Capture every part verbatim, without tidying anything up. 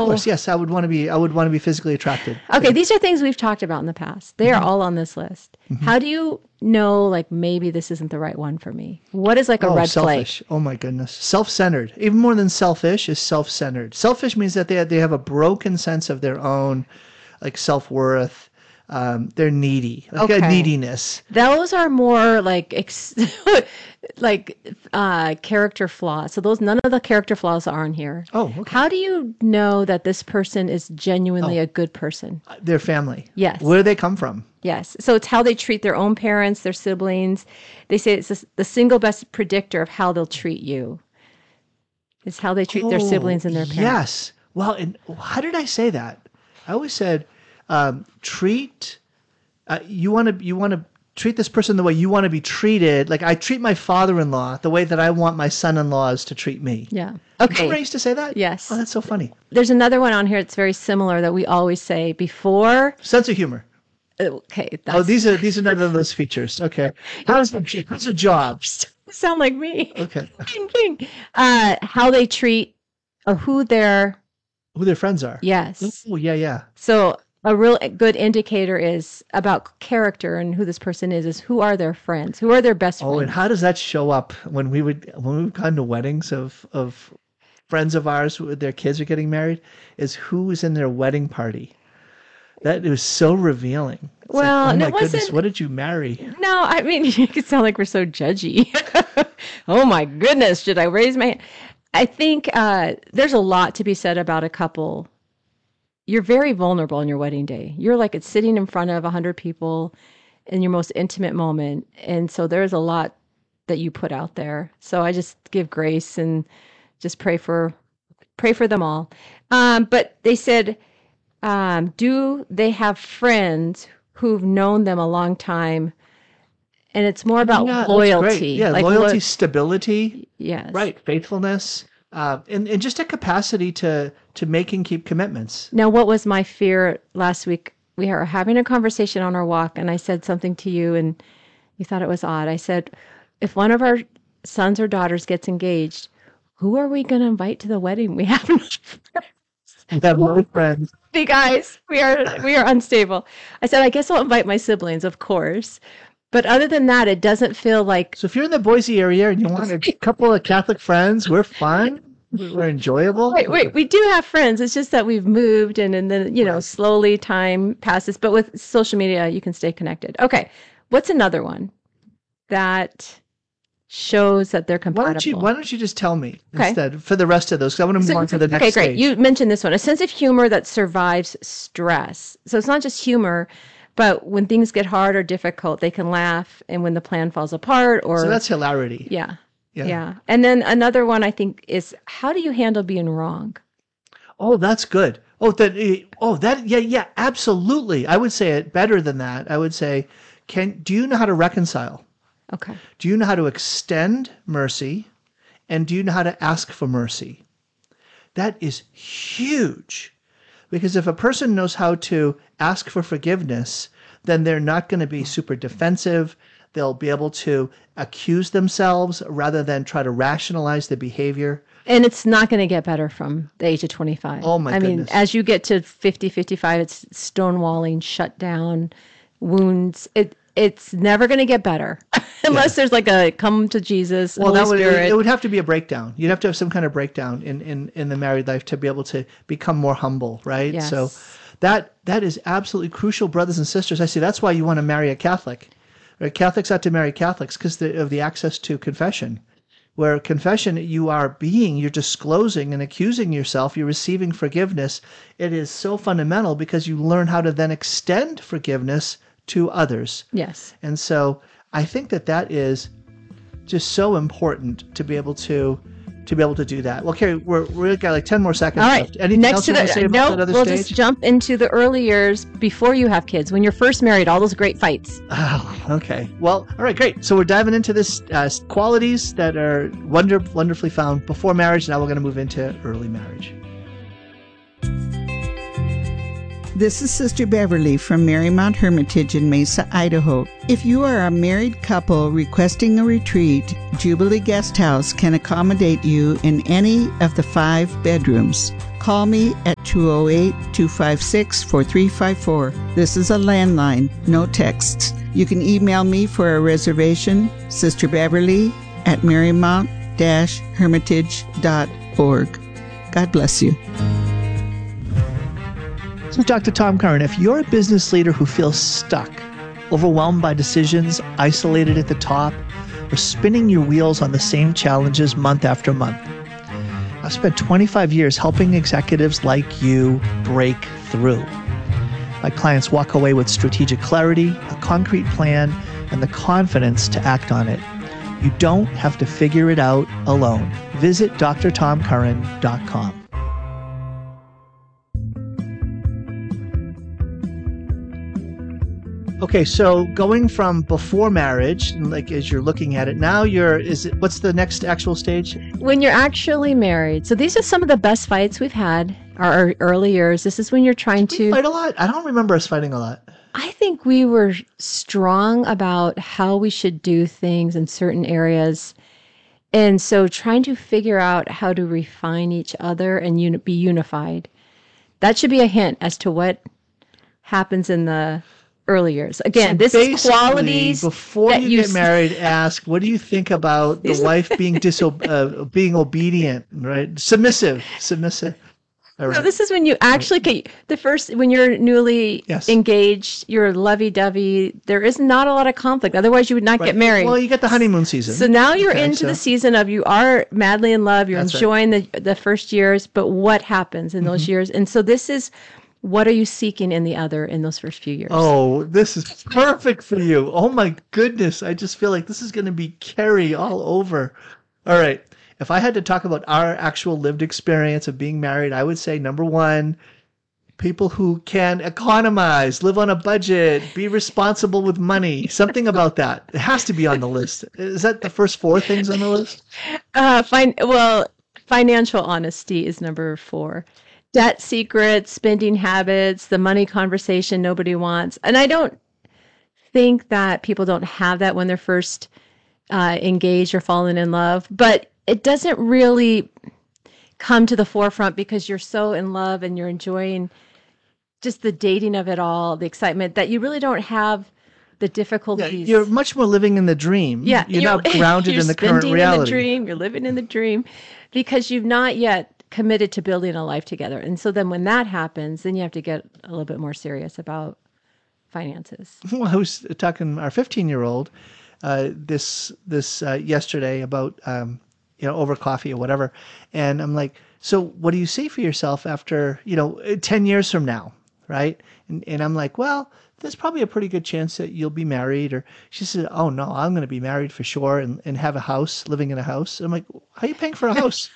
of course, yes, I would want to be. I would want to be physically attracted. Okay, these are things we've talked about in the past. They are mm-hmm. all on this list. Mm-hmm. How do you know, like, maybe this isn't the right one for me? What is like a oh, red selfish. flag? Oh my goodness, self-centered. Even more than selfish is self-centered. Selfish means that they they have a broken sense of their own, like self-worth. Um, they're needy, like okay. a neediness. Those are more like ex- like uh, character flaws. So those none of the character flaws are on here. Oh, okay. How do you know that this person is genuinely oh. a good person? Their family. Yes. Where do they come from? Yes. So it's how they treat their own parents, their siblings. They say it's the single best predictor of how they'll treat you. Is how they treat oh, their siblings and their parents. Yes. Well, and how did I say that? I always said. Um, treat uh, you want to you want to treat this person the way you want to be treated. Like I treat my father-in-law the way that I want my son-in-laws to treat me. Yeah. Okay. Remember I used to say that? Yes. Oh, that's so funny. There's another one on here that's very similar that we always say before. Sense of humor. Okay. That's... Oh, these are these are none of those features. Okay. How's the how's the job? Sound like me. Okay. uh, how they treat or who their who their friends are. Yes. Oh yeah yeah. So. A real good indicator is about character and who this person is, is who are their friends? Who are their best friends? Oh, and how does that show up when we would, when we've gone to weddings of, of friends of ours, who their kids are getting married, is who is in their wedding party. That is so revealing. It's well, like, oh my it wasn't, goodness, what did you marry? No, I mean, you could sound like we're so judgy. Oh my goodness, should I raise my hand? I think uh, there's a lot to be said about a couple. You're very vulnerable on your wedding day. You're like it's sitting in front of a hundred people in your most intimate moment. And so there's a lot that you put out there. So I just give grace and just pray for, pray for them all. Um, but they said, um, do they have friends who've known them a long time? And it's more about yeah, loyalty. Yeah, like loyalty, lo- stability. Yes. Right, faithfulness. Uh, and, and just a capacity to, to make and keep commitments. Now, what was my fear last week? We were having a conversation on our walk, and I said something to you, and you thought it was odd. I said, if one of our sons or daughters gets engaged, who are we going to invite to the wedding? We have no friends. We have no friends. Big eyes. We are, we are unstable. I said, I guess I'll invite my siblings, of course. But other than that, it doesn't feel like... So if you're in the Boise area and you want a couple of Catholic friends, we're fun. We're enjoyable. Wait, wait, we do have friends. It's just that we've moved and, and then, you know, slowly time passes. But with social media, you can stay connected. Okay. What's another one that shows that they're compatible? Why don't you, why don't you just tell me okay. instead for the rest of those? Because I want to move so, on to the next Okay, great. stage. You mentioned this one. A sense of humor that survives stress. So it's not just humor, but when things get hard or difficult, they can laugh. And when the plan falls apart or... So that's hilarity. Yeah. Yeah. yeah. And then another one I think is how do you handle being wrong? Oh, that's good. Oh, that, oh, that, yeah, yeah, absolutely. I would say it better than that. I would say, can, do you know how to reconcile? Okay. Do you know how to extend mercy? And do you know how to ask for mercy? That is huge. Because if a person knows how to ask for forgiveness, then they're not going to be super defensive. They'll be able to accuse themselves rather than try to rationalize the behavior. And it's not going to get better from the age of twenty-five. Oh, my I goodness. mean, as you get to fifty, fifty-five, it's stonewalling, shut down, wounds. It It's never going to get better unless yeah. there's like a come to Jesus, well, Holy that would, Spirit. It would have to be a breakdown. You'd have to have some kind of breakdown in, in, in the married life to be able to become more humble, right? Yes. So that that is absolutely crucial, brothers and sisters. I see that's why you want to marry a Catholic. Right? Catholics ought to marry Catholics because of the access to confession. Where confession, you are being, you're disclosing and accusing yourself, you're receiving forgiveness. It is so fundamental because you learn how to then extend forgiveness to others. Yes. And so I think that that is just so important to be able to to be able to do that. Well, Carrie, we're we've got like ten more seconds All right. left. Anything Next else to you want the, to say about no, that other we'll stage? just jump into the early years before you have kids, when you're first married, all those great fights. Oh, okay. Well, all right, great. So we're diving into this uh, qualities that are wonder, wonderfully found before marriage. Now we're going to move into early marriage. This is Sister Beverly from Marymount Hermitage in Mesa, Idaho. If you are a married couple requesting a retreat, Jubilee Guest House can accommodate you in any of the five bedrooms. Call me at two oh eight, two five six, four three five four. This is a landline, no texts. You can email me for a reservation, Sister Beverly at marymount dash hermitage dot org. God bless you. So, Doctor Tom Curran, if you're a business leader who feels stuck, overwhelmed by decisions, isolated at the top, or spinning your wheels on the same challenges month after month, I've spent twenty-five years helping executives like you break through. My clients walk away with strategic clarity, a concrete plan, and the confidence to act on it. You don't have to figure it out alone. Visit d r tom curran dot com. Okay, so going from before marriage, like as you're looking at it now, you're is it what's the next actual stage? When you're actually married. So these are some of the best fights we've had, our, our early years. This is when you're trying We to fight a lot. I don't remember us fighting a lot. I think we were strong about how we should do things in certain areas. And so trying to figure out how to refine each other and uni- be unified. That should be a hint as to what happens in the early years. Again, So this is basically, qualities before that you, you get s- married, ask what do you think about the wife being diso- uh, being obedient, right? Submissive, submissive. All right. So this is when you actually get the first, when you're newly Yes. engaged, you're lovey-dovey. There is not a lot of conflict. Otherwise, you would not Right. get married. Well, you get the honeymoon season. So now you're Okay, into so- the season of you are madly in love. You're That's right. enjoying the the first years, but what happens in Mm-hmm. those years? And so this is what are you seeking in the other in those first few years? Oh, this is perfect for you. Oh my goodness. I just feel like this is going to be Carrie all over. All right. If I had to talk about our actual lived experience of being married, I would say number one, people who can economize, live on a budget, be responsible with money, something about that. It has to be on the list. Is that the first four things on the list? Uh, fine. Well, financial honesty is number four. Debt secrets, spending habits, the money conversation nobody wants. And I don't think that people don't have that when they're first uh, engaged or fallen in love, but it doesn't really come to the forefront because you're so in love and you're enjoying just the dating of it all, the excitement that you really don't have the Yeah, difficulties. you're much more living in the dream. Yeah, You're not grounded you're in the current spending reality. In the dream, you're living in the dream because you've not yet committed to building a life together. And so then when that happens, then you have to get a little bit more serious about finances. Well, I was talking to our fifteen-year-old uh, this this uh, yesterday about um, you know over coffee or whatever, and I'm like, so what do you see for yourself after you know ten years from now, right? And and I'm like, well, there's probably a pretty good chance that you'll be married. Or she said, oh no, I'm going to be married for sure and and have a house, living in a house. I'm like, how are you paying for a house?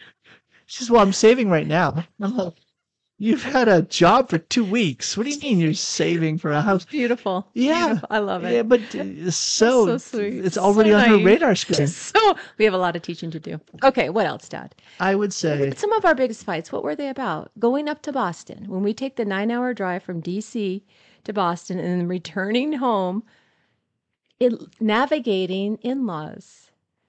She says, well, I'm saving right now. I'm like, you've had a job for two weeks. What do you mean you're saving for a house? Beautiful. Yeah. Beautiful. I love it. Yeah, but uh, so, so sweet. it's already So on her nice. radar screen. So we have a lot of teaching to do. Okay, what else, Dad? I would say, Some of our biggest fights, what were they about? Going up to Boston. When we take the nine hour drive from D C to Boston and then returning home, it, navigating in laws.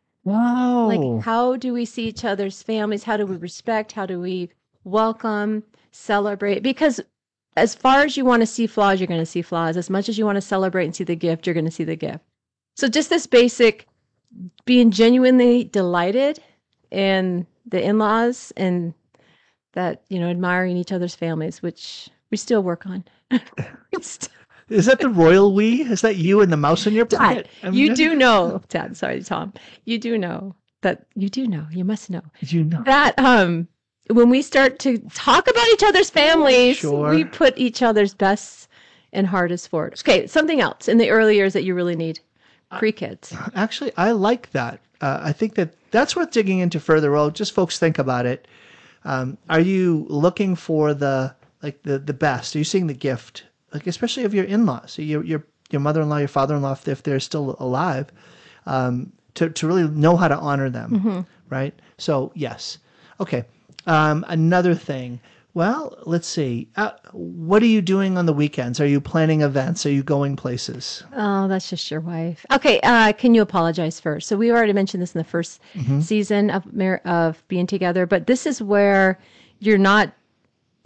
wow. Like, how do we see each other's families? How do we respect? How do we welcome, celebrate? Because as far as you want to see flaws, you're going to see flaws. As much as you want to celebrate and see the gift, you're going to see the gift. So just this basic being genuinely delighted in the in-laws and that, you know, admiring each other's families, which we still work on. We still- Is that the royal we? Is that you and the mouse in your pocket? Dad, I mean, you do know, Dad, sorry, Tom, you do know that you do know, you must know You know. that um, when we start to talk about each other's families, Sure. we put each other's best and hardest forward. Okay, something else in the early years that you really need pre-kids. Actually, I like that. Uh, I think that that's worth digging into further. Well, just folks think about it. Um, are you looking for the like the the best? Are you seeing the gift? Like especially of your in-laws, so your your your mother-in-law, your father-in-law, if, if they're still alive, um, to to really know how to honor them, right? So yes, okay. Um, another thing. Well, let's see. Uh, what are you doing on the weekends? Are you planning events? Are you going places? Oh, that's just your wife. Okay, uh, can you apologize first? So we already mentioned this in the first season of mar- of being together, but this is where you're not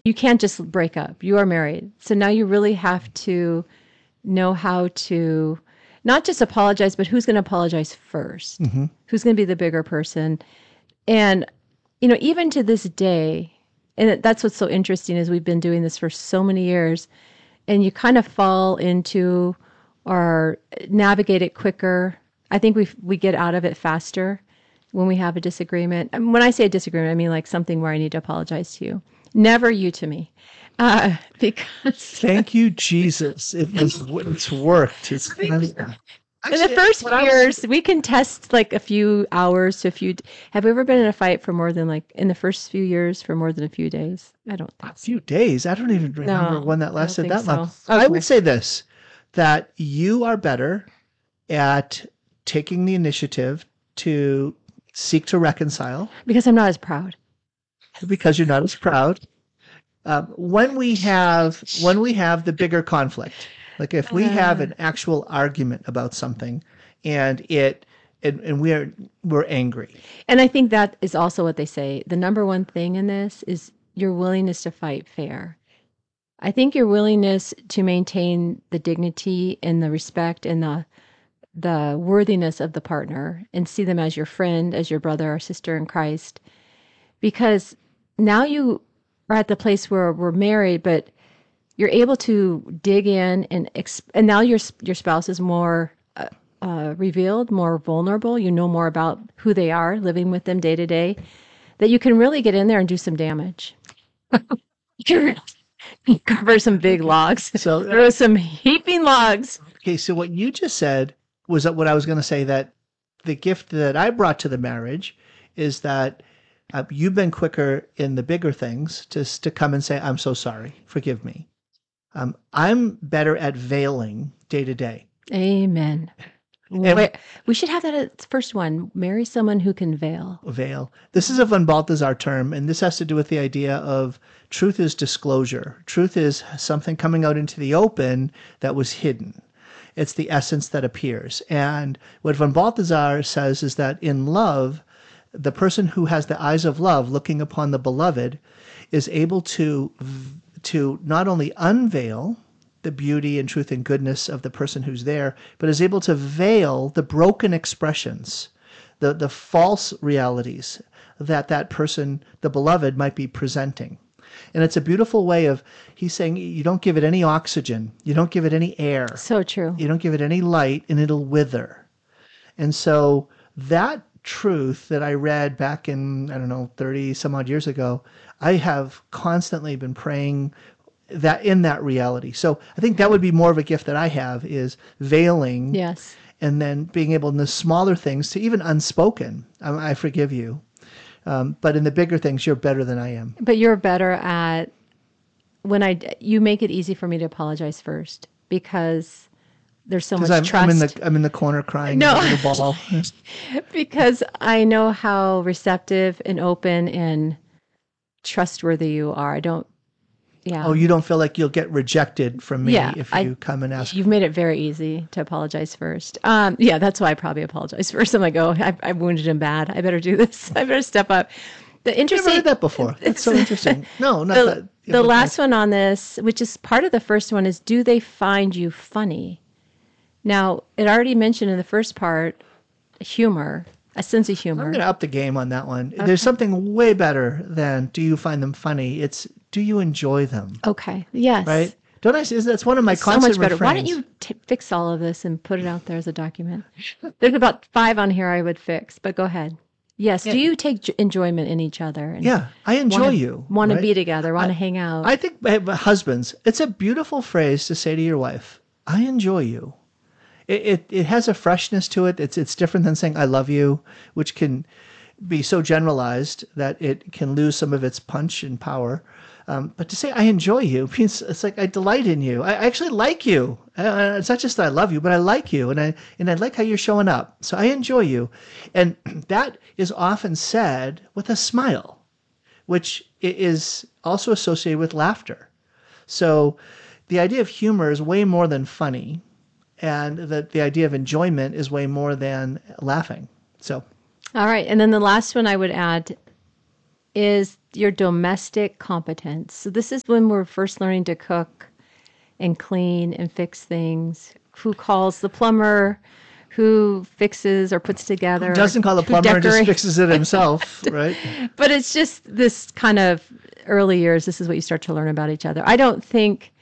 You can't just break up. You are married. So now you really have to know how to not just apologize, but who's going to apologize first? Mm-hmm. Who's going to be the bigger person? And, you know, even to this day, and that's what's so interesting is we've been doing this for so many years, and you kind of fall into or navigate it quicker. I think we we get out of it faster when we have a disagreement. And when I say a disagreement, I mean like something where I need to apologize to you. Never you to me. Uh, because Thank you, Jesus. It was, it's worked. It's kind of, in the first few years, we can test like a few hours to a few. Have we ever been in a fight for more than like in the first few years for more than a few days? I don't think a few days. I don't even remember No, when that I don't lasted think that long. so. I Okay. would say this, that you are better at taking the initiative to seek to reconcile because I'm not as proud. because you're not as proud. Um, when we have when we have the bigger conflict, like if we have an actual argument about something, and it and, and we're we're angry, And I think that is also what they say. The number one thing in this is your willingness to fight fair. I think your willingness to maintain the dignity and the respect and the the worthiness of the partner and see them as your friend, as your brother or sister in Christ. Because now you are at the place where we're married, but you're able to dig in and exp- and now your your spouse is more uh, uh, revealed, more vulnerable. You know more about who they are, living with them day to day, that you can really get in there and do some damage. You can really cover some big logs, So- throw some heaping logs. okay. So what you just said was that what I was going to say, that the gift that I brought to the marriage is that uh, you've been quicker in the bigger things just to come and say, I'm so sorry, forgive me. Um, I'm better at veiling day to day. Amen. Wait, we should have that as the first one. Marry someone who can veil. Veil. This is a von Balthasar term, and this has to do with the idea of truth is disclosure. Truth is something coming out into the open that was hidden. It's the essence that appears. And what von Balthasar says is that in love, the person who has the eyes of love looking upon the beloved is able to to not only unveil the beauty and truth and goodness of the person who's there, but is able to veil the broken expressions, the, the false realities that that person, the beloved, might be presenting. And it's a beautiful way of, he's saying, you don't give it any oxygen, you don't give it any air, So true. you don't give it any light, and it'll wither. And so that truth that I read back in, I don't know, thirty some odd years ago, I have constantly been praying that in that reality. So I think that would be more of a gift that I have, is veiling, Yes. and then being able in the smaller things to even unspoken, I, I forgive you. Um, but in the bigger things, you're better than I am. But you're better at when I you make it easy for me to apologize first because there's so much Because I'm, trust. I'm in the I'm in the corner crying. No. in the ball. Because I know how receptive and open and trustworthy you are. I don't. Yeah. Oh, you don't feel like you'll get rejected from me Yeah, if I- you come and ask. You've made it very easy to apologize first. Um, yeah, that's why I probably apologize first. I'm like, oh, I, I wounded him bad. I better do this. I better step up. The I've never interesting. heard that before. That's so interesting. No, not the, that. the okay. last one on this, which is part of the first one, is do they find you funny? Now, it already mentioned in the first part humor, a sense of I'm humor. going to up the game on that one. There's something way better than do you find them funny? It's do you enjoy them? Okay. Yes. Right? Don't I say that's one of my So constant much better. Why don't refrains. you t- fix all of this and put it out there as a document? There's about five on here I would fix, but go ahead. Yes. Do you take j- enjoyment in each other? And Yeah, I enjoy wanna, you. Want to right? be together? Want to hang out? I think uh, husbands, it's a beautiful phrase to say to your wife, I enjoy you. It, it it has a freshness to it. It's it's different than saying I love you, which can be so generalized that it can lose some of its punch and power. Um, but to say I enjoy you means it's like I delight in you. I actually like you. Uh, it's not just that I love you, but I like you, and I and I like how you're showing up. So I enjoy you, and that is often said with a smile, which i- is also associated with laughter. So the idea of humor is way more than funny, and that the idea of enjoyment is way more than laughing. So All right. And then the last one I would add is your domestic competence. So this is when we're first learning to cook and clean and fix things. Who calls the plumber? Who fixes or puts together? Who doesn't call the plumber and just fixes it himself, right? But it's just this kind of early years. This is what you start to learn about each other. I don't think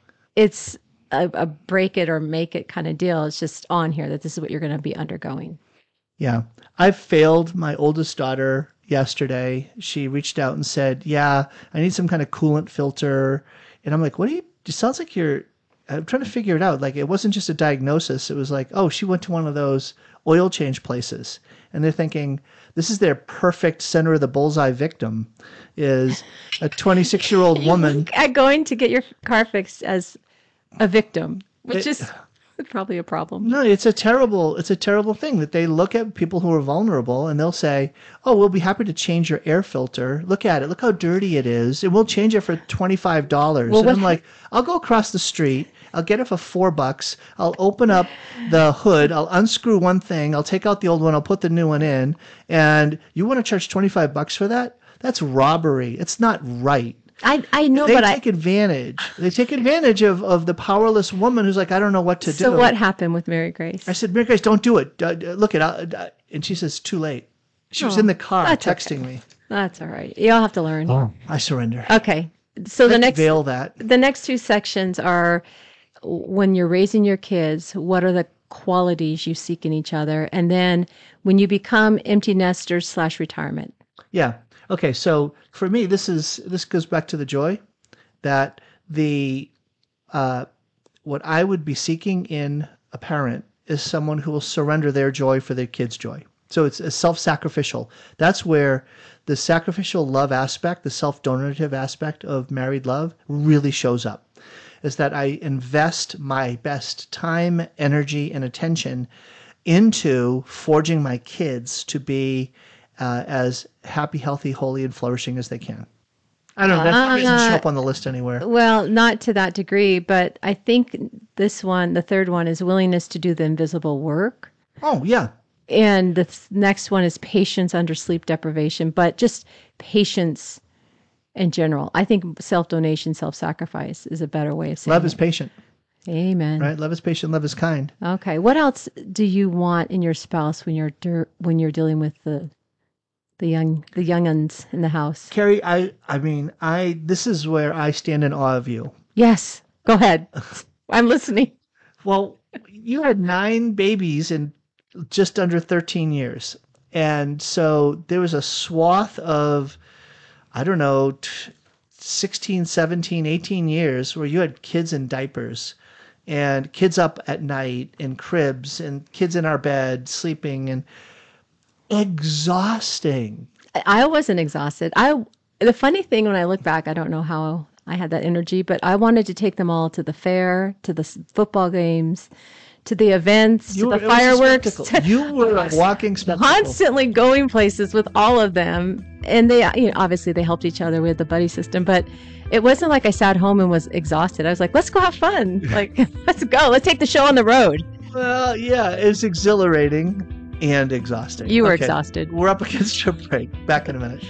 it's a, a break it or make it kind of deal. It's just on here that this is what you're going to be undergoing. Yeah. I failed my oldest daughter yesterday. She reached out and said, yeah, I need some kind of coolant filter. And I'm like, what do you, it sounds like you're, I'm trying to figure it out. Like, it wasn't just a diagnosis. It was like, oh, she went to one of those oil change places. And they're thinking, this is their perfect center of the bullseye victim, is a twenty-six-year-old woman. At going to get your car fixed as a victim, which It- is probably a problem. No, it's a terrible, it's a terrible thing that they look at people who are vulnerable and they'll say, oh, we'll be happy to change your air filter. Look at it. Look how dirty it is. And we'll change it for twenty-five dollars. Well, and what- I'm like, I'll go across the street. I'll get it for four bucks. I'll open up the hood. I'll unscrew one thing. I'll take out the old one. I'll put the new one in. And you want to charge twenty-five bucks for that? That's robbery. It's not right. I, I know, They but take I. advantage. They take advantage of, of the powerless woman who's like, I don't know what to do. So what happened with Mary Grace? I said, Mary Grace, don't do it. Uh, uh, look it. Uh, uh, and she says, too late. She was Oh, in the car that's texting okay. me. That's all right. You'll have to learn. Oh, I surrender. Okay. So the Let's next veil that. the next two sections are when you're raising your kids, what are the qualities you seek in each other? And then when you become empty nesters slash retirement. Yeah. Okay. So for me, this is this goes back to the joy that the uh, what I would be seeking in a parent is someone who will surrender their joy for their kids' joy. So it's a self-sacrificial. That's where the sacrificial love aspect, the self-donative aspect of married love really shows up. Is that I invest my best time, energy, and attention into forging my kids to be uh, as happy, healthy, holy, and flourishing as they can. I don't know. That probably doesn't show up on the list anywhere. Well, not to that degree, but I think this one, the third one, is willingness to do the invisible work. Oh, yeah. And the th- next one is patience under sleep deprivation, but just patience in general. I think self-donation, self-sacrifice is a better way of saying Love it. is patient, Amen. right? Love is patient. Love is kind. Okay. What else do you want in your spouse when you're dur- when you're dealing with the the young the younguns in the house? Carrie, I, I mean, I. This is where I stand in awe of you. Yes. Go ahead. I'm listening. Well, you had nine babies in just under thirteen years. And so there was a swath of, I don't know, t- sixteen, seventeen, eighteen years where you had kids in diapers and kids up at night in cribs and kids in our bed sleeping, and exhausting. I wasn't exhausted. I the funny thing when I look back, I don't know how I had that energy, but I wanted to take them all to the fair, to the s- football games, to the events, You to were- the it was a fireworks. spectacle. You were a walking spectacle. Constantly going places with all of them, and they, you know, obviously they helped each other with the buddy system, but it wasn't like I sat home and was exhausted. I was like, let's go have fun. Like, let's go. Let's take the show on the road. Well, yeah, it's exhilarating and exhausting. You were Okay, exhausted. We're up against a break. Back in a minute.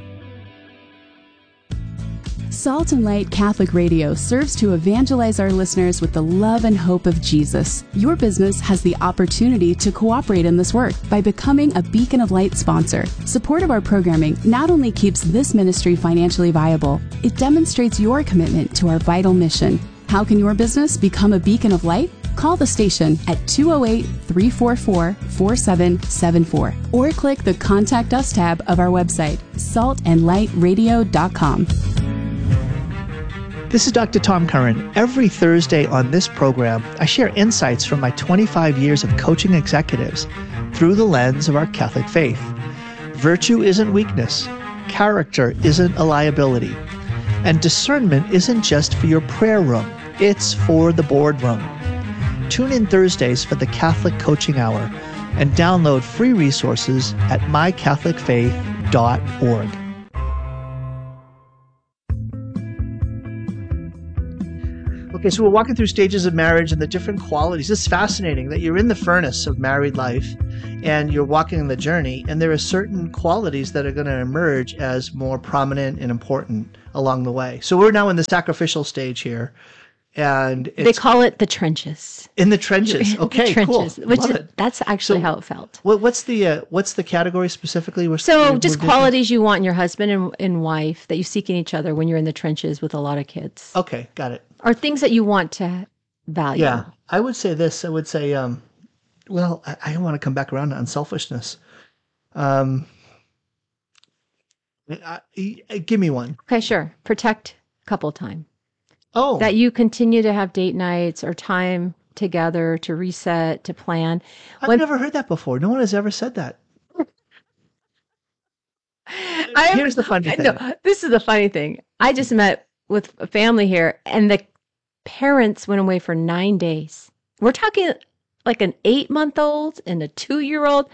Salt and Light Catholic Radio serves to evangelize our listeners with the love and hope of Jesus. Your business has the opportunity to cooperate in this work by becoming a Beacon of Light sponsor. Support of our programming not only keeps this ministry financially viable, it demonstrates your commitment to our vital mission. How can your business become a beacon of light? Call the station at two oh eight, three four four, four seven seven four or click the Contact Us tab of our website, salt and light radio dot com. This is Doctor Tom Curran. Every Thursday on this program, I share insights from my twenty-five years of coaching executives through the lens of our Catholic faith. Virtue isn't weakness. Character isn't a liability. And discernment isn't just for your prayer room. It's for the boardroom. Tune in Thursdays for the Catholic Coaching Hour and download free resources at my catholic faith dot org. Okay, so we're walking through stages of marriage and the different qualities. It's fascinating that you're in the furnace of married life and you're walking the journey, and there are certain qualities that are going to emerge as more prominent and important along the way. So we're now in the sacrificial stage here, and it's They call it the trenches. in the trenches. The Okay, trenches, cool. which Love is, it. that's actually So how it felt. What, what's the uh, what's the category specifically? We're, So we're just doing? qualities you want in your husband and, and wife that you seek in each other when you're in the trenches with a lot of kids. Okay, got it. Or things that you want to value. Yeah, I would say this. I would say, um, well, I, I want to come back around to unselfishness. Um, I, I, give me one. Okay, sure. Protect couple time. Oh, That you continue to have date nights or time together to reset, to plan. I've When- never heard that before. No one has ever said that. I am- Here's the funny I thing. know, this is the funny thing. I just met with a family here, and the parents went away for nine days. We're talking like an eight month old and a two year old.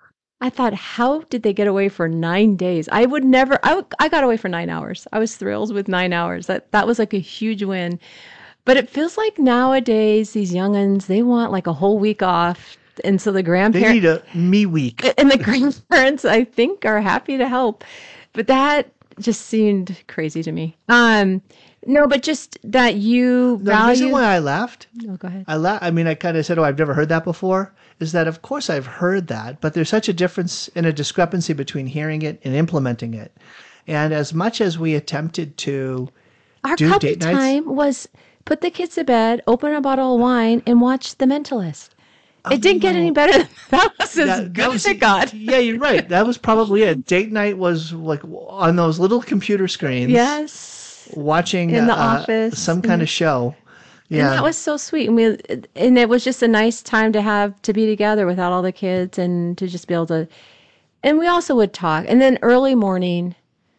I thought, how did they get away for nine days? I would never, I, would, I got away for nine hours. I was thrilled with nine hours. That, that was like a huge win. But it feels like nowadays, these youngins, they want like a whole week off. And so the They grandparents. need a me week. And the grandparents, I think, are happy to help. But that just seemed crazy to me. Um, no, but just that you The value. reason why I laughed, Oh, go ahead. I la- I mean, I kind of said, "Oh, I've never heard that before." Is that of course I've heard that, but there's such a difference and a discrepancy between hearing it and implementing it. And as much as we attempted to, Our do puppy date nights? time was put the kids to bed, open a bottle of wine, and watch The Mentalist. It didn't get any better than that. Was as that- good that was- as it got. yeah, you're right. That was probably it. Date night was like on those little computer screens. Yes. watching In the uh, office. some kind of show. Yeah, And that was so sweet. And, we, and it was just a nice time to have to be together without all the kids and to just be able to. And we also would talk. And then early morning,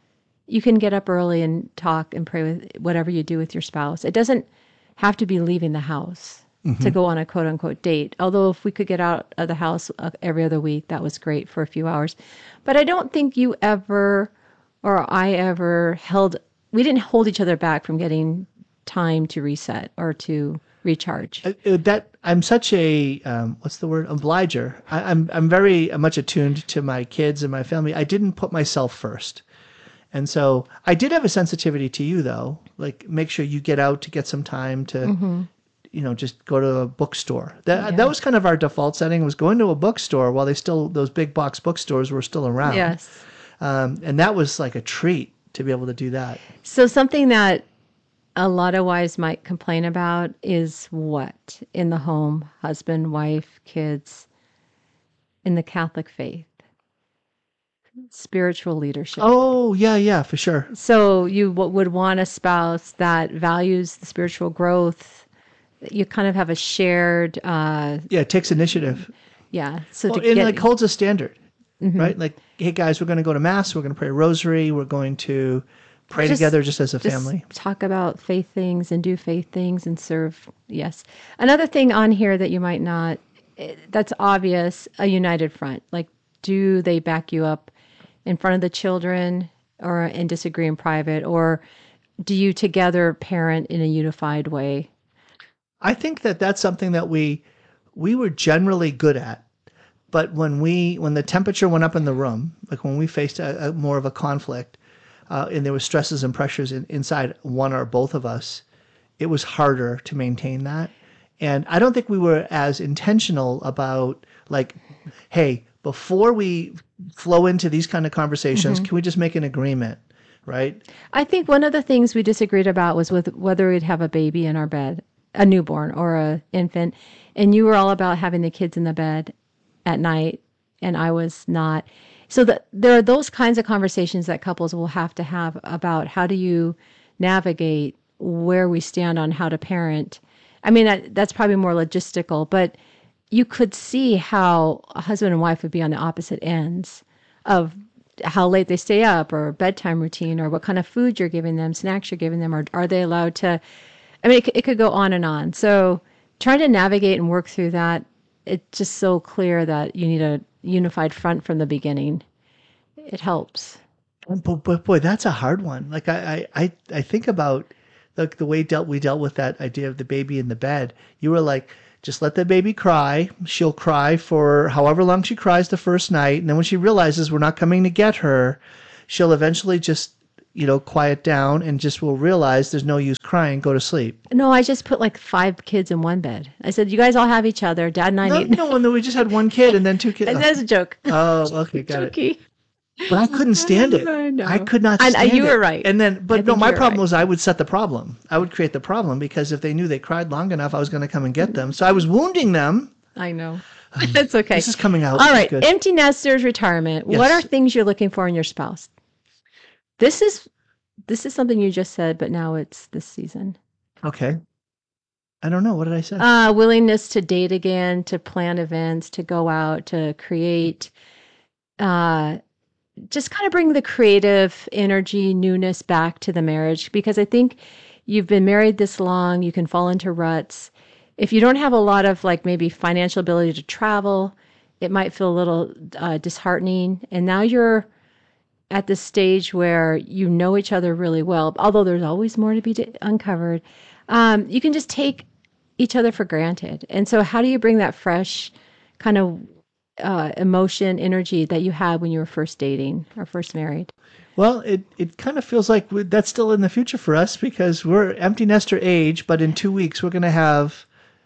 you can get up early and talk and pray with whatever you do with your spouse. It doesn't have to be leaving the house to go on a quote unquote date. Although if we could get out of the house uh, every other week, that was great for a few hours. But I don't think you ever or I ever held, we didn't hold each other back from getting time to reset or to recharge. Uh, uh, that I'm such a um, what's the word obliger. I, I'm I'm very much attuned to my kids and my family. I didn't put myself first, and so I did have a sensitivity to you though. Like make sure you get out to get some time to, you know, just go to a bookstore. That that was kind of our default setting, was going to a bookstore while they still those big box bookstores were still around. Yes. um, and that was like a treat to be able to do that. So something that a lot of wives might complain about is what in the home, husband, wife, kids, in the Catholic faith, spiritual leadership. Oh yeah, yeah, for sure. So you w- would want a spouse that values the spiritual growth. You kind of have a shared, uh, Yeah, it takes initiative. yeah. So Well, to and get, like holds a standard, right? Like, hey guys, we're going to go to mass. We're going to pray a rosary. We're going to pray Just- together just as a just family. talk about faith things and do faith things and serve. Yes. Another thing on here that you might not, eh, that's obvious, a united front. Like, do they back you up in front of the children or and disagree in private? Or do you together parent in a unified way? I think that that's something that we we were generally good at. But when we when the temperature went up in the room, like when we faced a, a more of a conflict, uh, and there were stresses and pressures in, inside one or both of us, it was harder to maintain that. And I don't think we were as intentional about like, hey, before we flow into these kind of conversations, can we just make an agreement, right? I think one of the things we disagreed about was with whether we'd have a baby in our bed, a newborn or a infant, and you were all about having the kids in the bed at night, and I was not. So that there are those kinds of conversations that couples will have to have about how do you navigate where we stand on how to parent. I mean, that, that's probably more logistical, but you could see how a husband and wife would be on the opposite ends of how late they stay up or bedtime routine or what kind of food you're giving them, snacks you're giving them, or are they allowed to, I mean, it, it could go on and on. So trying to navigate and work through that, it's just so clear that you need a unified front from the beginning. It helps. But, but boy, that's a hard one. Like I, I, I I think about like the way dealt we dealt with that idea of the baby in the bed. You were like, just let the baby cry. She'll cry for however long she cries the first night. And then when she realizes we're not coming to get her, she'll eventually just, you know, quiet down and just will realize there's no use crying, go to sleep. No, I just put like five kids in one bed. I said, you guys all have each other. Dad and I No, need. no, and then we just had one kid and then two kids. And that's a joke. Oh, okay, got it. Jokey. But I couldn't stand it. I know. I could not And, uh, stand it. you were right. And then, I but no, think my you were problem right. was I would set the problem. I would create the problem because if they knew they cried long enough, I was going to come and get them. So I was wounding them. I know. That's okay. This is coming out. All This is right. good. Empty nesters, retirement. Yes. What are things you're looking for in your spouse? This is this is something you just said, but now it's this season. Okay. I don't know. What did I say? Uh, willingness to date again, to plan events, to go out, to create, uh, just kind of bring the creative energy, newness back to the marriage. Because I think you've been married this long, you can fall into ruts. If you don't have a lot of like maybe financial ability to travel, it might feel a little uh, disheartening. And now you're at this stage where you know each other really well, although there's always more to be d- uncovered. Um, you can just take each other for granted. And so how do you bring that fresh kind of uh, emotion, energy that you had when you were first dating or first married? Well, it, it kind of feels like we- that's still in the future for us because we're empty nester age, but in two weeks we're going to have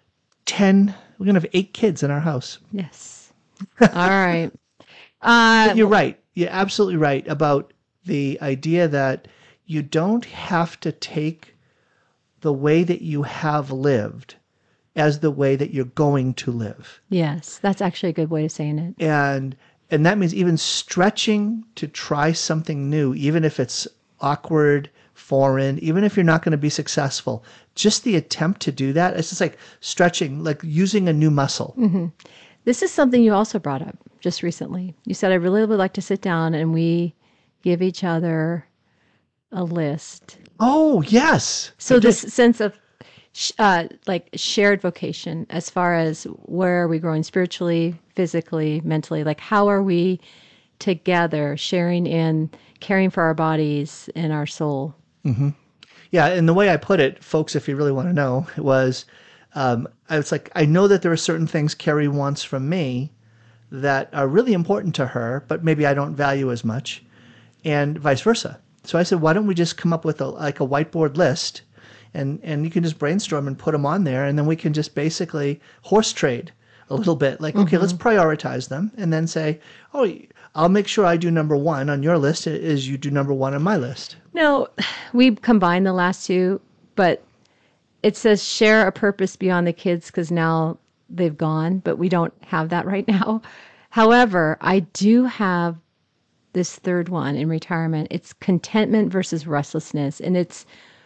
ten, we're going to have eight kids in our house. Yes. All right. Uh, You're right. You're absolutely right about the idea that you don't have to take the way that you have lived as the way that you're going to live. yes, that's actually a good way of saying it. And and that means even stretching to try something new, even if it's awkward, foreign, even if you're not going to be successful. Just the attempt to do that, it's just like stretching, like using a new muscle. Mm-hmm. This is something you also brought up just recently. You said, I really would like to sit down and we give each other a list. Oh, yes. So I did. this sense of sh- uh, like shared vocation as far as where are we growing spiritually, physically, mentally, like how are we together sharing in caring for our bodies and our soul? Yeah, and the way I put it, folks, if you really want to know, was um, I was like, I know that there are certain things Carrie wants from me that are really important to her, but maybe I don't value as much, and vice versa. So I said, why don't we just come up with a, like a whiteboard list, and, and you can just brainstorm and put them on there, and then we can just basically horse trade a little bit. Like, okay, let's prioritize them, and then say, oh, I'll make sure I do number one on your list as you do number one on my list. No, we combined the last two, but it says share a purpose beyond the kids because now they've gone, but we don't have that right now. However, I do have this third one in retirement. It's contentment versus restlessness. And it's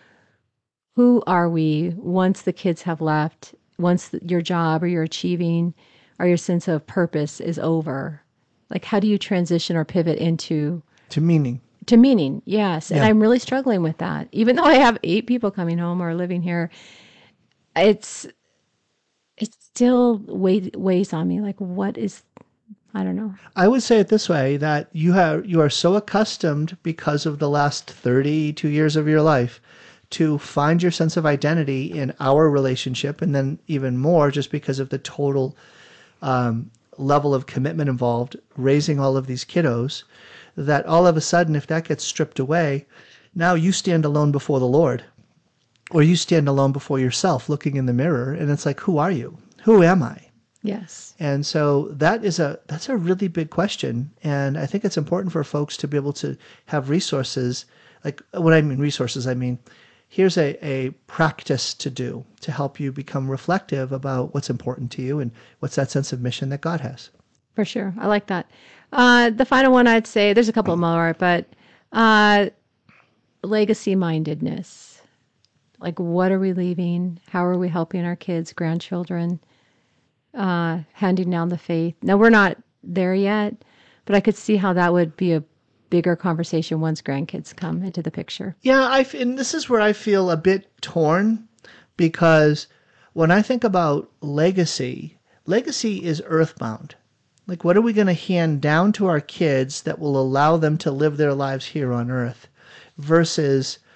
who are we once the kids have left, once the, your job or your achieving or your sense of purpose is over? Like, how do you transition or pivot into To meaning. to meaning? Yes. And Yeah. I'm really struggling with that. Even though I have eight people coming home or living here, it's it still weigh, weighs on me. Like, what is, I don't know. I would say it this way, that you have you are so accustomed because of the last thirty-two years of your life to find your sense of identity in our relationship, and then even more just because of the total um, level of commitment involved raising all of these kiddos, that all of a sudden, if that gets stripped away, now you stand alone before the Lord, or you stand alone before yourself looking in the mirror, and it's like, who are you? Who am I? Yes. And so that is a that's a really big question, and I think it's important for folks to be able to have resources. Like, when I mean resources, I mean here's a, a practice to do to help you become reflective about what's important to you and what's that sense of mission that God has. For sure. I like that. Uh, the final one I'd say, there's a couple more, but uh, legacy mindedness. Like, what are we leaving? How are we helping our kids, grandchildren, uh, handing down the faith? Now, we're not there yet, but I could see how that would be a bigger conversation once grandkids come into the picture. Yeah, I f- and this is where I feel a bit torn, because when I think about legacy, legacy is earthbound. Like, what are we going to hand down to our kids that will allow them to live their lives here on earth versus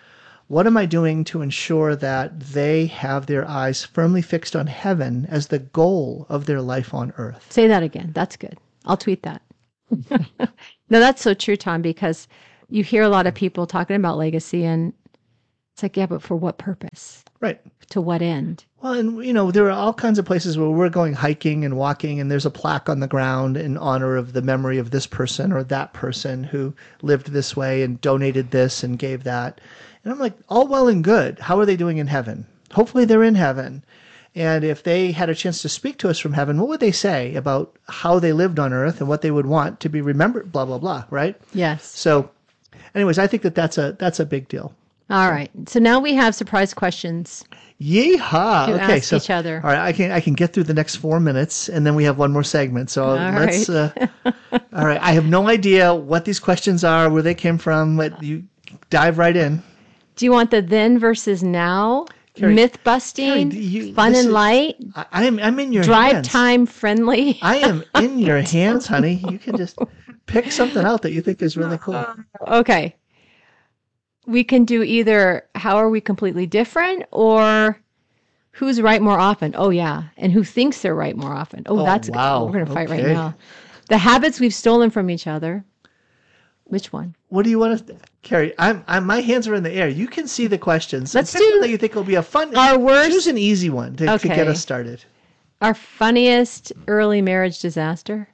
What am I doing to ensure that they have their eyes firmly fixed on heaven as the goal of their life on earth? Say that again. That's good. I'll tweet that. No, that's so true, Tom, because you hear a lot of people talking about legacy, and it's like, yeah, but for what purpose? Right. To what end? Well, and, you know, there are all kinds of places where we're going hiking and walking, and there's a plaque on the ground in honor of the memory of this person or that person who lived this way and donated this and gave that. And I'm like, all well and good. How are they doing in heaven? Hopefully they're in heaven. And if they had a chance to speak to us from heaven, what would they say about how they lived on earth and what they would want to be remembered, blah, blah, blah, right? Yes. So anyways, I think that that's a, that's a big deal. All right. So now we have surprise questions. Yeehaw. To okay, ask so each other. All right, I can I can get through the next four minutes, and then we have one more segment. So All let's. right. Uh, all right, I have no idea what these questions are, where they came from. But you dive right in. Do you want the then versus now? Carrie- Myth busting, Carrie, you- fun this and is- light, I, I am I'm in your drive hands. time friendly. I am in your hands, honey. You can just pick something out that you think is really cool. Okay. We can do either how are we completely different or who's right more often. Oh, yeah. And who thinks they're right more often. Oh, Oh, that's wow. good. We're going to fight right Okay. now. The habits we've stolen from each other. Which one? What do you want to, Carrie? I'm, I'm my hands are in the air. You can see the questions. Let's Pick one do that you think will be a fun. our worst- Choose an easy one to, to Okay. get us started. Our funniest early marriage disaster.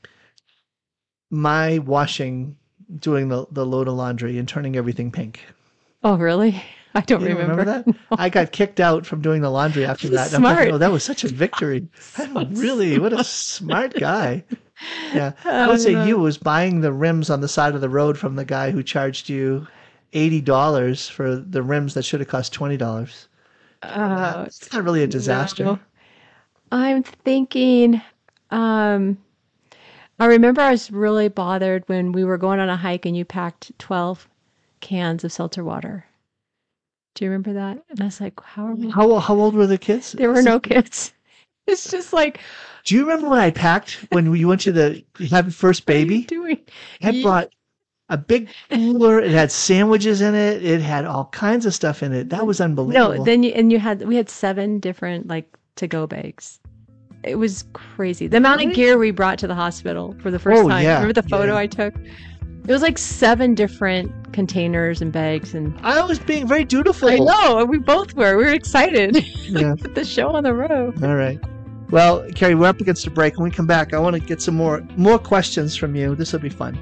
My washing, doing the the load of laundry and turning everything pink. Oh, really? I don't You don't remember. remember that? I got kicked out from doing the laundry after that. And I'm Smart. thinking, oh, that was such a victory. I'm really, what a smart guy. Yeah. I would say you was buying the rims on the side of the road from the guy who charged you eighty dollars for the rims that should have cost twenty dollars. Uh, It's not really a disaster. no. I'm thinking, um, I remember I was really bothered when we were going on a hike and you packed twelve cans of seltzer water. Do you remember that? And I was like, how are we? How, how old were the kids? There were no kids. It's just like, Do you remember what I packed when you went to the you had your first what are you baby? doing? I Ye- brought a big cooler. It had sandwiches in it. It had all kinds of stuff in it. That was unbelievable. No, then you, and you had, we had seven different like to-go bags. It was crazy. The amount of Really? gear we brought to the hospital for the first Oh, time. yeah. Remember the photo Yeah. I took? It was like seven different containers and bags, and I was being very dutiful. I know we both were. We were excited. Yeah. Put the show on the road. All right. Well, Carrie, we're up against a break. When we come back, I want to get some more more questions from you. This will be fun.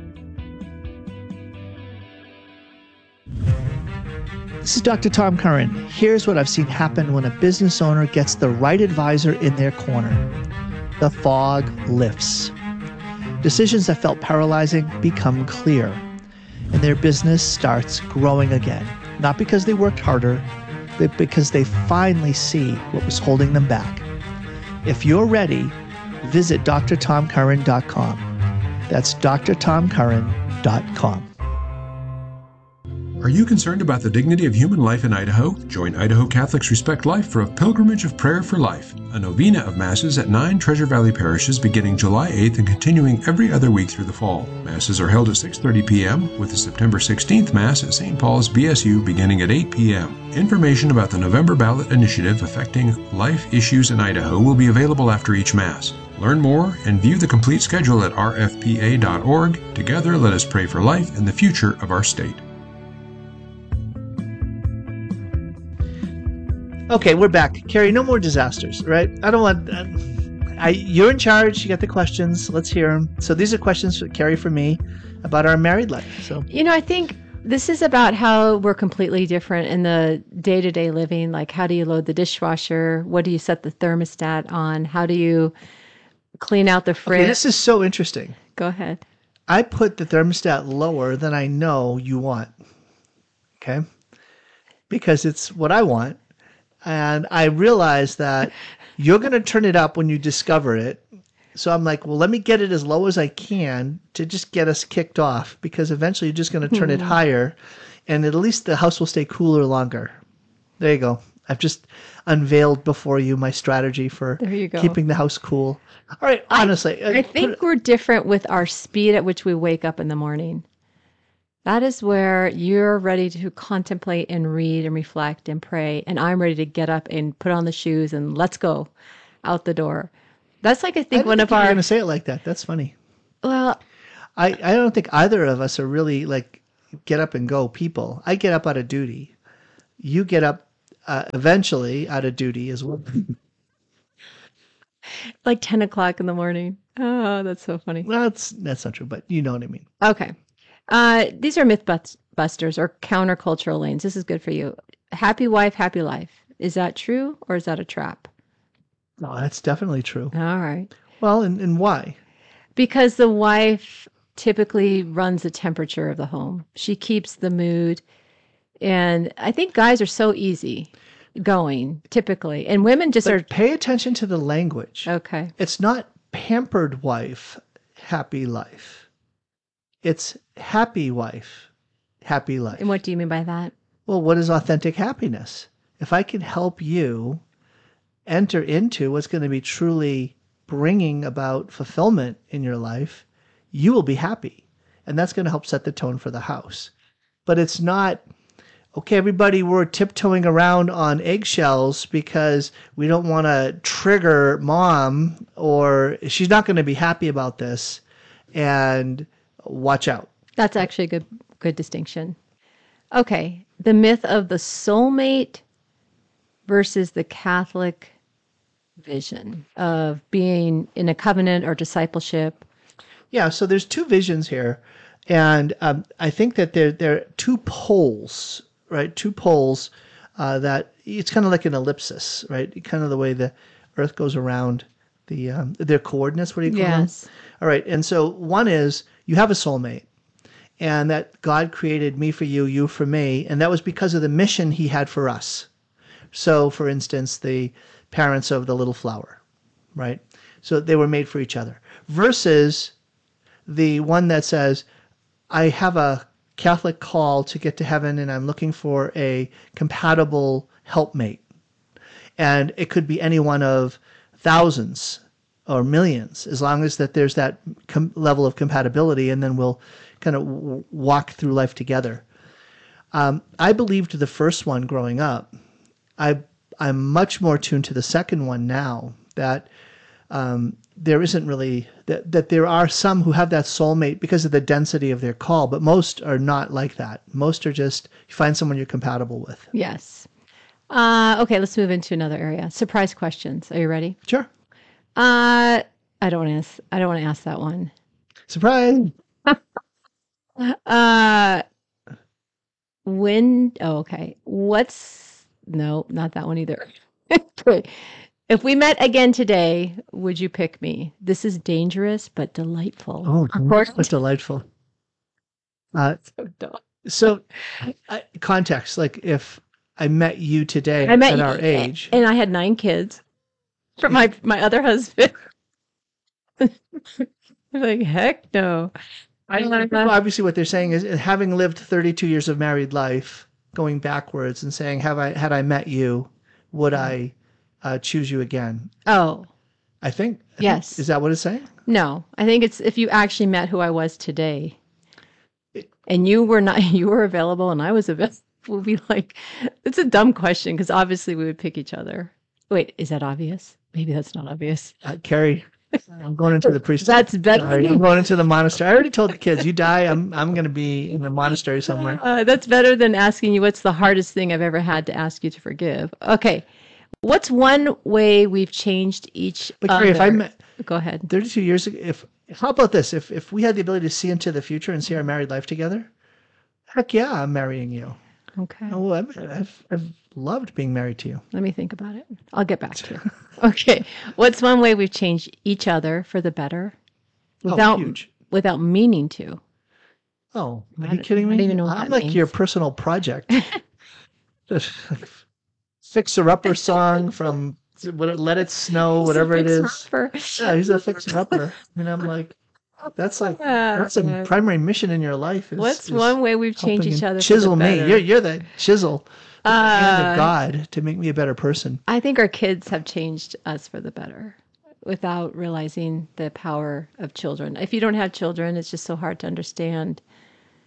This is Doctor Tom Curran. Here's what I've seen happen when a business owner gets the right advisor in their corner. The fog lifts. Decisions that felt paralyzing become clear, and their business starts growing again. Not because they worked harder, but because they finally see what was holding them back. If you're ready, visit d r tom curran dot com. That's d r tom curran dot com. Are you concerned about the dignity of human life in Idaho? Join Idaho Catholics Respect Life for a pilgrimage of prayer for life, a novena of masses at nine Treasure Valley parishes beginning July eighth and continuing every other week through the fall. Masses are held at six thirty p.m. with the September sixteenth Mass at Saint Paul's B S U beginning at eight p.m. Information about the November ballot initiative affecting life issues in Idaho will be available after each Mass. Learn more and view the complete schedule at r f p a dot org. Together, let us pray for life and the future of our state. Okay, we're back. Carrie, no more disasters, right? I don't want... Uh, I, you're in charge. You got the questions. Let's hear them. So these are questions for Carrie for me about our married life. So You know, I think this is about how we're completely different in the day-to-day living. Like, how do you load the dishwasher? What do you set the thermostat on? How do you clean out the fridge? okay, this is so interesting. Go ahead. I put the thermostat lower than I know you want. Okay? Because it's what I want. And I realize that you're going to turn it up when you discover it. So I'm like, well, let me get it as low as I can to just get us kicked off, because eventually you're just going to turn it higher, and at least the house will stay cooler longer. There you go. I've just unveiled before you my strategy for There you go. keeping the house cool. All right, honestly. uh, I put think it- we're different with our speed at which we wake up in the morning. That is where you're ready to contemplate and read and reflect and pray, and I'm ready to get up and put on the shoes and let's go out the door. That's like I I think didn't one think of you were our going to say it like that. That's funny. well, I, I don't think either of us are really like get up and go people. I get up out of duty. You get up uh, eventually out of duty as well. like ten o'clock in the morning. Oh, that's so funny. Well, that's that's not true, but you know what I mean. Okay. Uh, these are myth bust- busters or countercultural lanes. This is good for you. Happy wife, happy life. Is that true or is that a trap? No, that's definitely true. All right. Well, and, and why? Because the wife typically runs the temperature of the home. She keeps the mood. And I think guys are so easy going typically. And women just But are pay attention to the language. okay. It's not pampered wife, happy life. It's happy wife, happy life. And what do you mean by that? Well, what is authentic happiness? If I can help you enter into what's going to be truly bringing about fulfillment in your life, you will be happy. And that's going to help set the tone for the house. But it's not, okay, everybody, we're tiptoeing around on eggshells because we don't want to trigger mom or she's not going to be happy about this. And watch out. That's actually a good good distinction. Okay. The myth of the soulmate versus the Catholic vision of being in a covenant or discipleship. Yeah, so there's two visions here. And um, I think that there, there are two poles, right? Two poles uh, that it's kind of like an ellipsis, right? Kind of the way the earth goes around the um, their coordinates. What do you call Yes. them? All right. And so one is you have a soulmate and that God created me for you, you for me. And that was because of the mission he had for us. So, for instance, the parents of the little flower, right? So they were made for each other. Versus the one that says, I have a Catholic call to get to heaven and I'm looking for a compatible helpmate. And it could be any one of thousands or millions, as long as that there's that com- level of compatibility, and then we'll kind of w- walk through life together. Um, I believed the first one growing up. I, I'm much more tuned to the second one now, that um, there isn't really, that, that there are some who have that soulmate because of the density of their call, but most are not like that. Most are just, you find someone you're compatible with. Yes. Uh, okay, let's move into another area. Surprise questions. Are you ready? Sure. Uh, I don't want to ask. I don't want to ask that one. Surprise. Uh, when? Oh, okay. What's no, not that one either. Okay. If we met again today, would you pick me? This is dangerous but delightful. Oh, that's delightful. Uh, So dumb. so, uh, context, like if I met you today I met at you, our age. and I had nine kids from my my other husband. I'm like, heck no. I well, obviously what they're saying is having lived thirty-two years of married life, going backwards and saying, have I had I met you, would I uh, choose you again? Oh, I think. I think- Yes. is that what it's saying? no. I think it's if you actually met who I was today and you were not, you were available and I was available, we'll be like, it's a dumb question because obviously we would pick each other. Wait, is that obvious? Maybe that's not obvious. Uh, Carrie, I'm going into the priest. That's better. Sorry, I'm going into the monastery. I already told the kids, you die, I'm I'm going to be in the monastery somewhere. Uh, that's better than asking you what's the hardest thing I've ever had to ask you to forgive. Okay. What's one way we've changed each But other? Carrie, if I met Go ahead. thirty-two years ago, if how about this? If if we had the ability to see into the future and see our married life together, heck yeah, I'm marrying you. Okay. Oh, I've I've, I've loved being married to you. Let me think about it. I'll get back to you. Okay. What's one way we've changed each other for the better without oh, huge. without meaning to? Oh, are I you don't- kidding I me? don't even know what I'm that like means. your personal project. Just like fixer upper song from what, Let It Snow, whatever it is. Yeah, he's a fixer upper. And I'm like, that's like that's a primary mission in your life. Is, What's is one way we've changed helping each and other? Chisel for the me. better? You're you're the chisel. The hand Uh, of God to make me a better person. I think our kids have changed us for the better without realizing the power of children. If you don't have children, it's just so hard to understand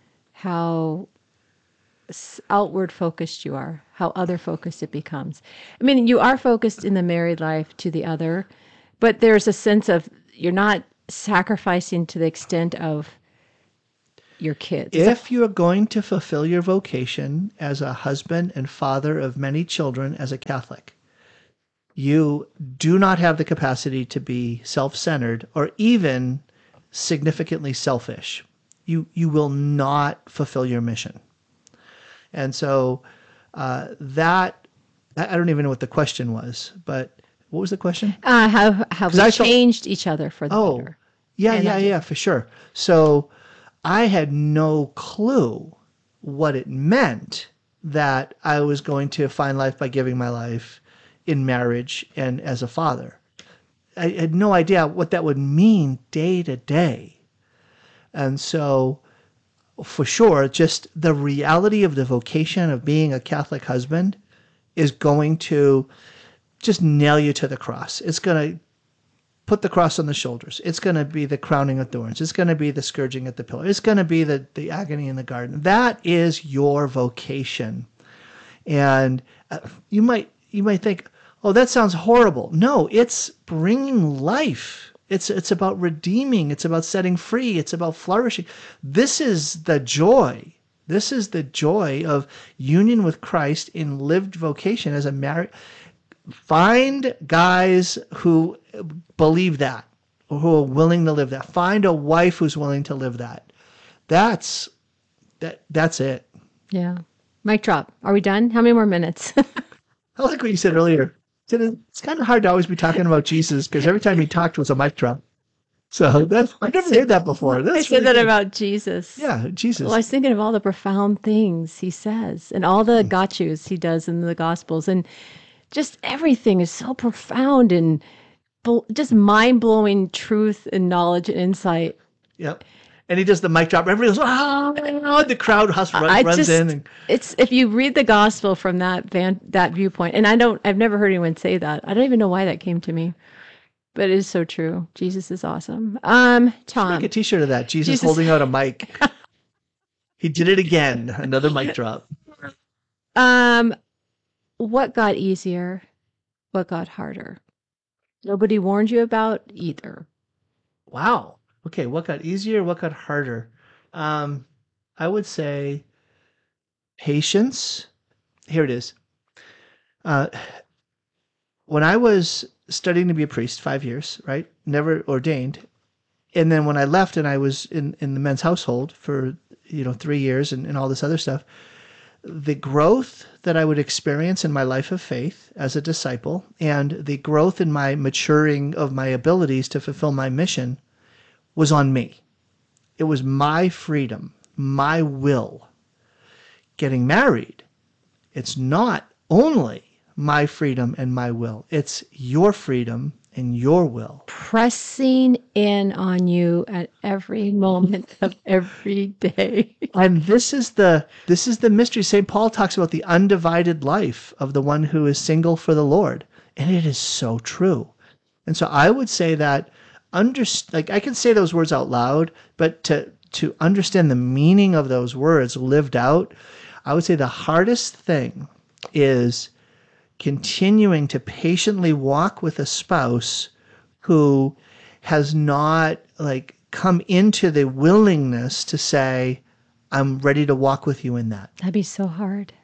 how s- outward focused you are, how other focused it becomes. I mean, you are focused in the married life to the other, but there's a sense of you're not sacrificing to the extent of your kids. If you're going to fulfill your vocation as a husband and father of many children as a Catholic, you do not have the capacity to be self-centered or even significantly selfish. You you will not fulfill your mission. And so uh, that, I don't even know what the question was, but what was the question? Uh, how how we I felt- changed each other for the Oh, better. yeah, And yeah, I- yeah, for sure. So I had no clue what it meant that I was going to find life by giving my life in marriage and as a father. I had no idea what that would mean day to day. And so, for sure, just the reality of the vocation of being a Catholic husband is going to just nail you to the cross. It's going to put the cross on the shoulders. It's going to be the crowning of thorns. It's going to be the scourging at the pillar. It's going to be the, the agony in the garden. That is your vocation. And uh, you might you might think, oh, that sounds horrible. No, it's bringing life. It's it's about redeeming. It's about setting free. It's about flourishing. This is the joy. This is the joy of union with Christ in lived vocation as a married. Find guys who believe that, or who are willing to live that. Find a wife who's willing to live that. That's that. That's it. Yeah. Mic drop. Are we done? How many more minutes? I like what you said earlier. You said It's kind of hard to always be talking about Jesus because every time he talked was a mic drop. So that's I've never heard that before. That's I said really that good. about Jesus. Yeah, Jesus. Well, I was thinking of all the profound things he says and all the gotchas he does in the Gospels. And just everything is so profound and bl- just mind-blowing truth and knowledge and insight. Yep. And he does the mic drop. Everybody goes, oh, the crowd hus- run, I runs just, in. And, it's if you read the gospel from that van, that viewpoint, and I don't, I've never heard anyone say that. I don't even know why that came to me, but it is so true. Jesus is awesome. Um, Tom, make a T-shirt of that. Jesus, Jesus. holding out a mic. He did it again. Another mic drop. um, what got easier? What got harder? Nobody warned you about either. Wow. Okay, what got easier? What got harder? Um, I would say patience. Here it is. Uh, when I was studying to be a priest, five years, right? Never ordained. And then when I left and I was in, in the men's household for, you know, three years and, and all this other stuff, the growth that I would experience in my life of faith as a disciple and the growth in my maturing of my abilities to fulfill my mission was on me. It was my freedom, my will. Getting married, it's not only my freedom and my will. It's your freedom and your will. Pressing in on you at every moment of every day. And this is the this is the mystery. Saint Paul talks about the undivided life of the one who is single for the Lord. And it is so true. And so I would say that Under, like I can say those words out loud, but to to understand the meaning of those words lived out, I would say the hardest thing is continuing to patiently walk with a spouse who has not like come into the willingness to say, I'm ready to walk with you in that. That'd be so hard.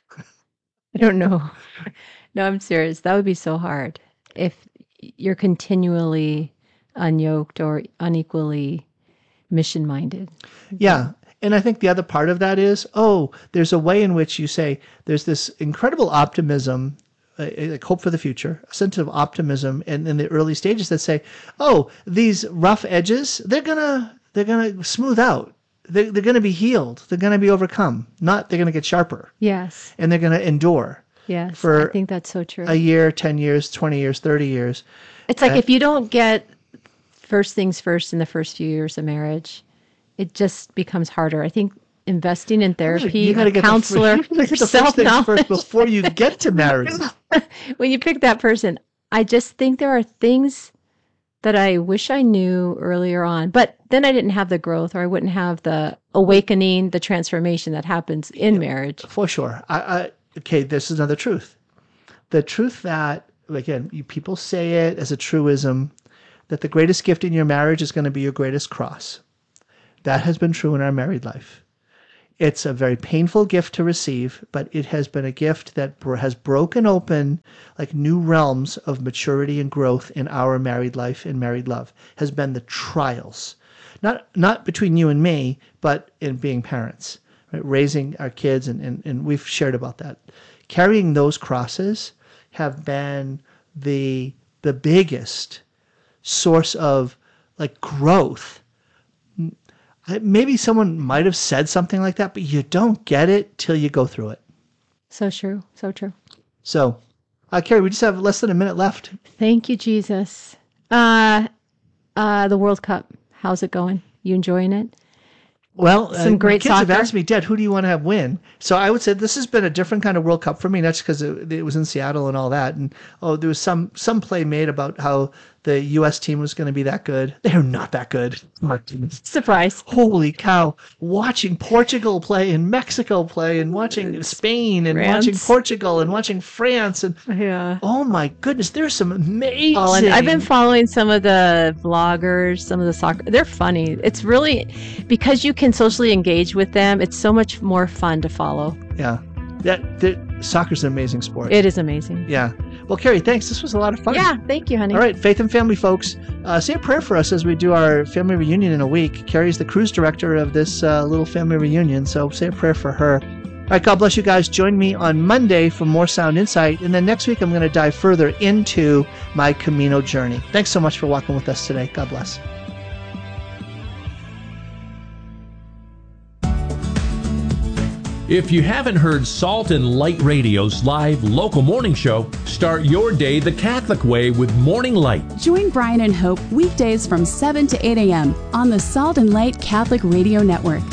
I don't know. No, I'm serious. That would be so hard if you're continually unyoked or unequally mission minded. Yeah. And I think the other part of that is, oh, there's a way in which you say there's this incredible optimism, uh, like hope for the future, a sense of optimism in, in the early stages that say, oh, these rough edges, they're gonna they're gonna smooth out. They're, they're gonna be healed. They're gonna be overcome. Not they're gonna get sharper. Yes. And they're gonna endure Yes. For I think that's so true. a year, ten years, twenty years, thirty years. It's like Uh, if you don't get first things first in the first few years of marriage, it just becomes harder. I think investing in therapy, You gotta a get counselor, the, you gotta get the first things self-knowledge. first before you get to marriage. When you pick that person, I just think there are things that I wish I knew earlier on. But then I didn't have the growth, or I wouldn't have the awakening, the transformation that happens in marriage. For sure. I, I, okay, this is another truth. The truth that, again, you, people say it as a truism, that the greatest gift in your marriage is going to be your greatest cross. That has been true in our married life. It's a very painful gift to receive, but it has been a gift that bro- has broken open like new realms of maturity and growth in our married life and married love, has been the trials. Not not between you and me, but in being parents, right? Raising our kids, and, and, and we've shared about that. Carrying those crosses have been the the biggest source of like growth. Maybe someone might have said something like that, but you don't get it till you go through it. So true. So true. So, uh, Carrie, we just have less than a minute left. Thank you, Jesus. Uh, uh, the World Cup, how's it going? You enjoying it? Well, Some uh, great my kids soccer. have asked me, Dad, who do you want to have win? So I would say this has been a different kind of World Cup for me, not just because it, it was in Seattle and all that. And oh, there was some some play made about how the U S team was going to be that good. They're not that good. Surprise. Holy cow. Watching Portugal play and Mexico play and watching Spain and France. watching Portugal and watching France. And Yeah. oh my goodness, there's some amazing. Oh, and I've been following some of the vloggers, some of the soccer. They're funny. It's really, because you can socially engage with them, it's so much more fun to follow. Yeah. That, that soccer's an amazing sport. It is amazing. Yeah. Well, Carrie, thanks. This was a lot of fun. Yeah, thank you, honey. All right, Faith and Family folks, uh, say a prayer for us as we do our family reunion in a week. Carrie's the cruise director of this uh, little family reunion, so say a prayer for her. All right, God bless you guys. Join me on Monday for more Sound Insight, and then next week I'm going to dive further into my Camino journey. Thanks so much for walking with us today. God bless. If you haven't heard Salt and Light Radio's live local morning show, start your day the Catholic way with Morning Light. Join Brian and Hope weekdays from seven to eight a.m. on the Salt and Light Catholic Radio Network.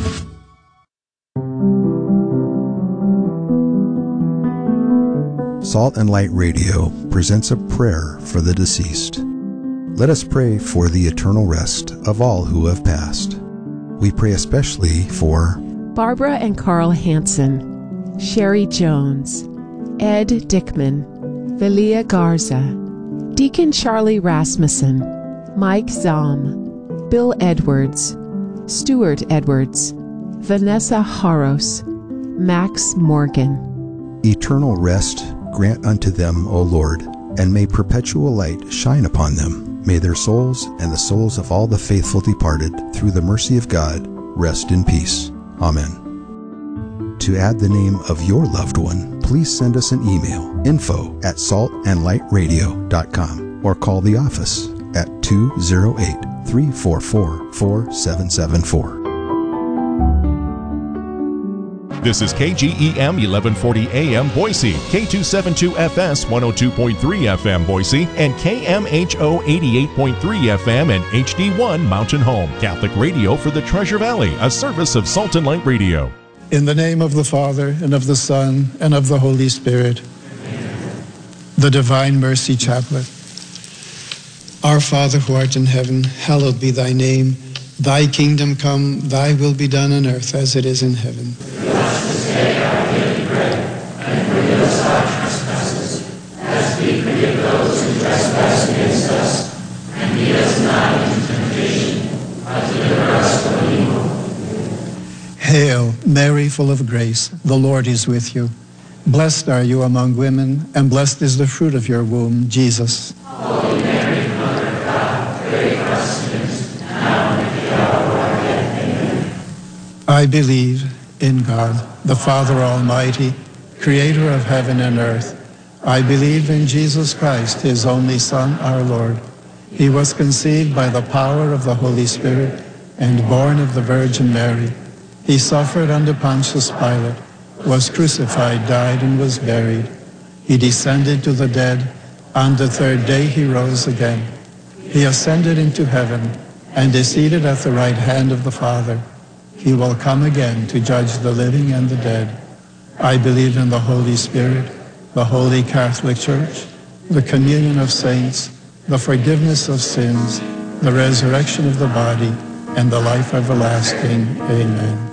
Salt and Light Radio presents a prayer for the deceased. Let us pray for the eternal rest of all who have passed. We pray especially for Barbara and Carl Hansen, Sherry Jones, Ed Dickman, Velia Garza, Deacon Charlie Rasmussen, Mike Zahm, Bill Edwards, Stuart Edwards, Vanessa Haros, Max Morgan. eternal rest grant unto them, O Lord, and may perpetual light shine upon them. May their souls and the souls of all the faithful departed, through the mercy of God, rest in peace. Amen. To add the name of your loved one, please send us an email, info at salt and light radio dot com, or call the office at two oh eight, three four four, four seven seven four. This is K G E M eleven forty A M Boise, K two seventy-two F S one oh two point three F M Boise, and K M H O eighty-eight point three F M and H D one Mountain Home. Catholic radio for the Treasure Valley, a service of Salt and Light Radio. In the name of the Father, and of the Son, and of the Holy Spirit. Amen. The Divine Mercy Chaplet. Our Father who art in heaven, hallowed be thy name. Thy kingdom come, thy will be done on earth as it is in heaven. Give us this day our daily bread, and forgive us our trespasses, as we forgive those who trespass against us. And lead us not into temptation, but deliver us from evil. Hail, Mary, full of grace, the Lord is with you. Blessed are you among women, and blessed is the fruit of your womb, Jesus. Holy Mary, Mother of God, pray for us sinners, now and at the hour of our death. Amen. I believe in God, the Father Almighty, creator of heaven and earth. I believe in Jesus Christ, his only Son, our Lord. He was conceived by the power of the Holy Spirit and born of the Virgin Mary. He suffered under Pontius Pilate, was crucified, died, and was buried. He descended to the dead. On the third day he rose again. He ascended into heaven and is seated at the right hand of the Father. He will come again to judge the living and the dead. I believe in the Holy Spirit, the Holy Catholic Church, the communion of saints, the forgiveness of sins, the resurrection of the body, and the life everlasting. Amen.